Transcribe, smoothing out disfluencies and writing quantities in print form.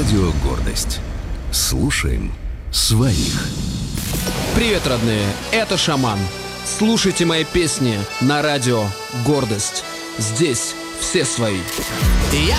Радио «Гордость». Слушаем своих. Привет, родные, это Шаман. Слушайте мои песни на радио «Гордость». Здесь все свои.